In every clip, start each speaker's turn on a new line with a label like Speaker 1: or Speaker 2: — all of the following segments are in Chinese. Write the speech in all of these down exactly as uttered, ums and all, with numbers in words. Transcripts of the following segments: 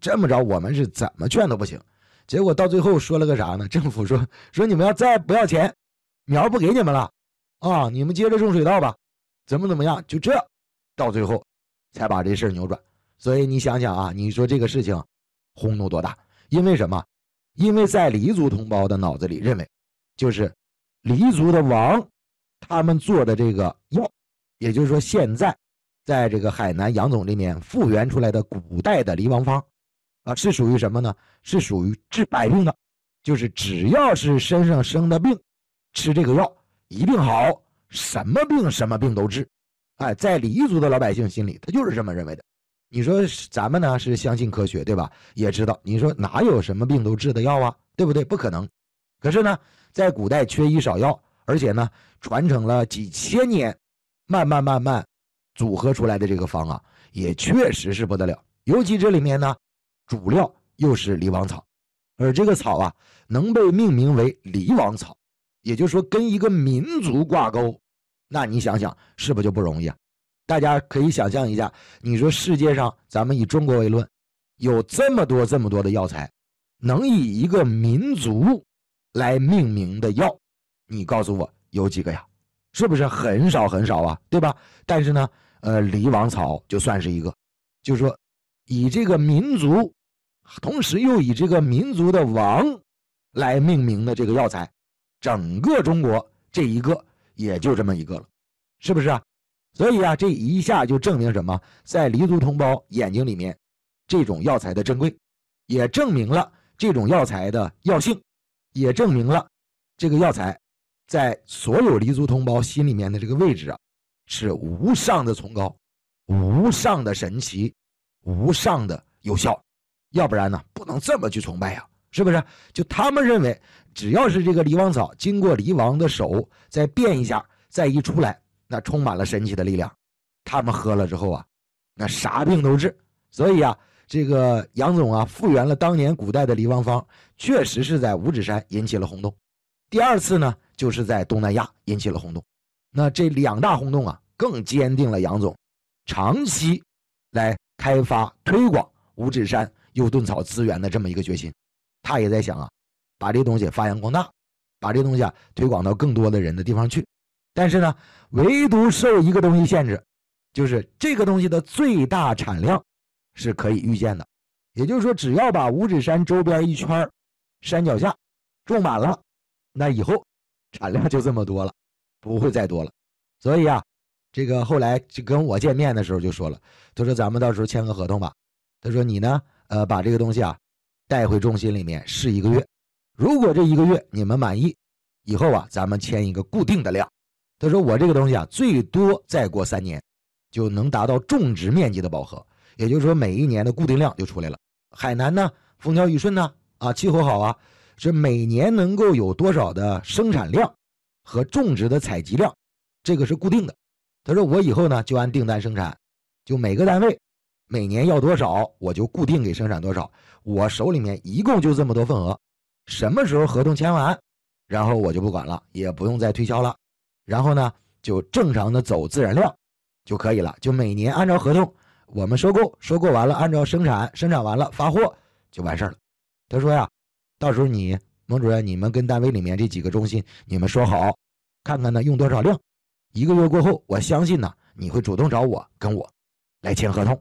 Speaker 1: 这么着我们是怎么劝都不行。结果到最后说了个啥呢？政府说说你们要再不要钱，苗不给你们了啊，你们接着种水稻吧，怎么怎么样，就这到最后才把这事儿扭转。所以你想想啊，你说这个事情轰动多大？因为什么？因为在黎族同胞的脑子里认为，就是黎族的王他们做的这个药，也就是说现在在这个海南杨总这边复原出来的古代的黎王方啊，是属于什么呢？是属于治百病的，就是只要是身上生的病，吃这个药一定好，什么病什么病都治。哎，在黎族的老百姓心里，他就是这么认为的。你说咱们呢是相信科学，对吧？也知道，你说哪有什么病都治的药啊，对不对？不可能。可是呢，在古代缺医少药，而且呢传承了几千年，慢慢慢慢组合出来的这个方啊，也确实是不得了。尤其这里面呢，主料又是黎王草，而这个草啊能被命名为黎王草，也就是说跟一个民族挂钩，那你想想是不是就不容易啊？大家可以想象一下，你说世界上咱们以中国为论，有这么多这么多的药材，能以一个民族来命名的药，你告诉我有几个呀？是不是很少很少啊，对吧？但是呢呃，黎王草就算是一个，就是说以这个民族，同时又以这个民族的王来命名的这个药材，整个中国这一个也就这么一个了，是不是啊？所以啊，这一下就证明什么？在黎族同胞眼睛里面，这种药材的珍贵，也证明了这种药材的药性，也证明了这个药材在所有黎族同胞心里面的这个位置啊，是无上的崇高，无上的神奇，无上的有效。要不然呢，不能这么去崇拜呀，是不是？就他们认为，只要是这个黎王草经过黎王的手再变一下，再一出来，那充满了神奇的力量，他们喝了之后啊，那啥病都治。所以啊，这个杨总啊复原了当年古代的黎王方，确实是在五指山引起了轰动。第二次呢，就是在东南亚引起了轰动。那这两大轰动啊，更坚定了杨总长期来开发推广五指山优盾草资源的这么一个决心。他也在想啊，把这东西发扬光大，把这东西啊推广到更多的人的地方去。但是呢，唯独受一个东西限制，就是这个东西的最大产量是可以预见的。也就是说，只要把五指山周边一圈山脚下种满了，那以后产量就这么多了，不会再多了。所以啊，这个后来就跟我见面的时候就说了，他说咱们到时候签个合同吧。他说你呢，呃，把这个东西啊带回中心里面试一个月，如果这一个月你们满意，以后啊咱们签一个固定的量。他说我这个东西啊，最多再过三年就能达到种植面积的饱和，也就是说每一年的固定量就出来了。海南呢，风调雨顺呢，啊，气候好啊，是每年能够有多少的生产量和种植的采集量，这个是固定的。他说我以后呢就按订单生产，就每个单位每年要多少，我就固定给生产多少，我手里面一共就这么多份额，什么时候合同签完，然后我就不管了，也不用再推销了。然后呢就正常的走自然量就可以了，就每年按照合同我们收购，收购完了按照生产，生产完了发货就完事了。他说呀，到时候你孟主任你们跟单位里面这几个中心你们说好，看看呢用多少量，一个月过后我相信呢你会主动找我跟我来签合同。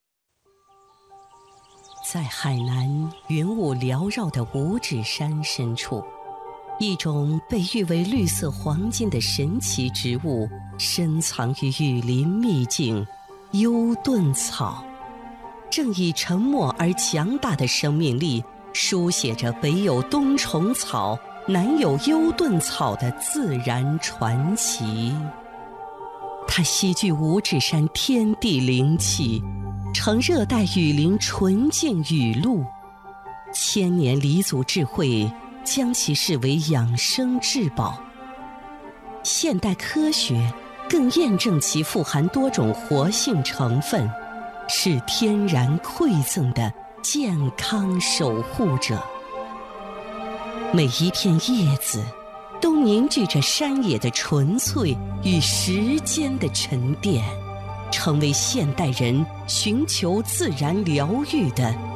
Speaker 2: 在海南云雾缭绕的五指山深处，一种被誉为绿色黄金的神奇植物深藏于雨林秘境——优盾草，正以沉默而强大的生命力书写着北有冬虫草，南有优盾草的自然传奇。它吸聚五指山天地灵气，呈热带雨林纯净雨露，千年黎族智慧将其视为养生至宝。现代科学更验证其富含多种活性成分，是天然馈赠的健康守护者。每一片叶子都凝聚着山野的纯粹与时间的沉淀，成为现代人寻求自然疗愈的